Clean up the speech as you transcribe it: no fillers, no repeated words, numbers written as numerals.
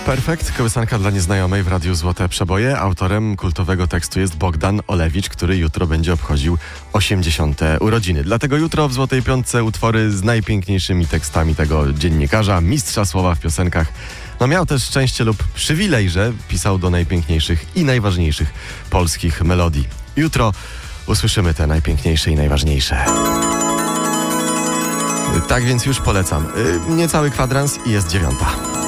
Perfekt, kołysanka dla nieznajomej w Radiu Złote Przeboje. Autorem kultowego tekstu jest Bogdan Olewicz, który jutro będzie obchodził 80. urodziny. Dlatego jutro w Złotej Piątce utwory z najpiękniejszymi tekstami tego dziennikarza, mistrza słowa w piosenkach. No miał też szczęście lub przywilej, że pisał do najpiękniejszych i najważniejszych polskich melodii. Jutro usłyszymy te najpiękniejsze i najważniejsze. Tak więc już polecam. Niecały kwadrans i jest 9.